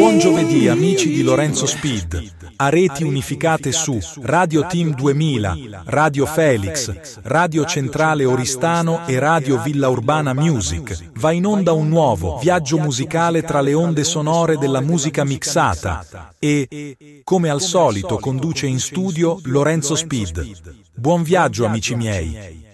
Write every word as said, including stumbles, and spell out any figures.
Buon giovedì amici di Lorenzo Speed, a reti unificate su Radio Team duemila, Radio Felix, Radio Centrale Oristano e Radio Villa Urbana Music. Va in onda un nuovo viaggio musicale tra le onde sonore della musica mixata e, come al solito, conduce in studio Lorenzo Speed. Buon viaggio amici miei.